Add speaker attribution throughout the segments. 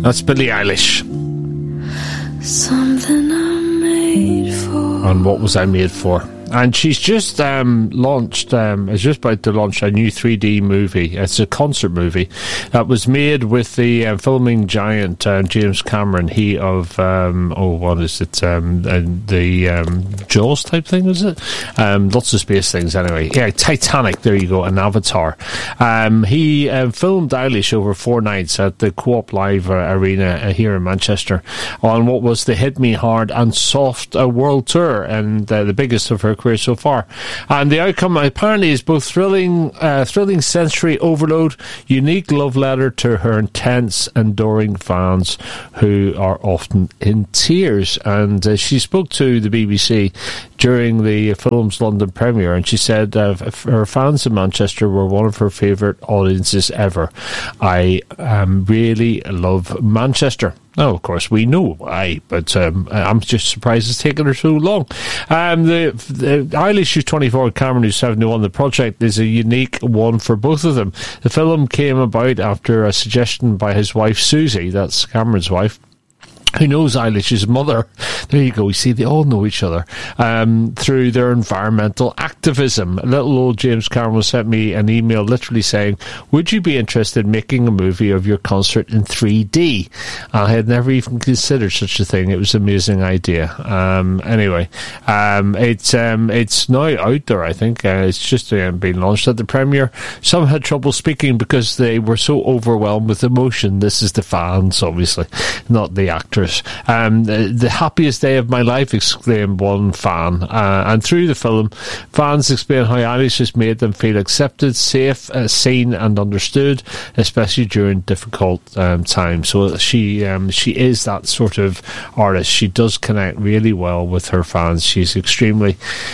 Speaker 1: That's Billie Eilish.
Speaker 2: Something I'm made for.
Speaker 1: And What Was I Made For? And she's just launched, is just about to launch a new 3D movie. It's a concert movie that was made with the filming giant James Cameron. He of, what is it? The Jaws type thing, is it? Lots of space things anyway. Yeah, Titanic, there you go, and Avatar. He filmed Eilish over 4 nights at the Co-op Live Arena here in Manchester on what was the Hit Me Hard and Soft World Tour, and the biggest of her career so far. And the outcome apparently is both thrilling sensory overload, unique love letter to her intense, enduring fans who are often in tears. And she spoke to the BBC during the film's London premiere, and she said her fans in Manchester were one of her favourite audiences ever. I really love Manchester. Now, of course, we know why, but I'm just surprised it's taken her so long. The Eilish, who's 24, Cameron, who's 71, the project is a unique one for both of them. The film came about after a suggestion by his wife, Susie, that's Cameron's wife, who knows Eilish's mother. There you go. You see, they all know each other through their environmental activism. Little old James Cameron sent me an email literally saying, would you be interested in making a movie of your concert in 3D? I had never even considered such a thing. It was an amazing idea. Anyway, it's now out there, I think. It's just been launched at the premiere. Some had trouble speaking because they were so overwhelmed with emotion. This is the fans, obviously, not the actors. The happiest day of my life, exclaimed one fan. And through the film, fans explain how Eilish has made them feel accepted, safe, seen and understood, especially during difficult times. So she is that sort of artist. She does connect really well with her fans. She's extremely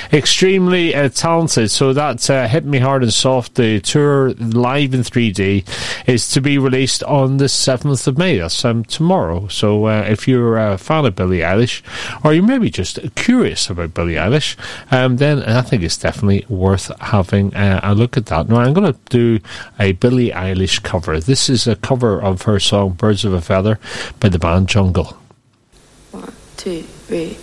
Speaker 1: talented. So that Hit Me Hard and Soft, the tour live in 3D, is to be released on the 7th of May. That's tomorrow. So if you're a fan of Billie Eilish, or you maybe just curious about Billie Eilish, then I think it's definitely worth having a look at that. Now, I'm going to do a Billie Eilish cover. This is a cover of her song Birds of a Feather by the band Jungle.
Speaker 2: 1, 2, 3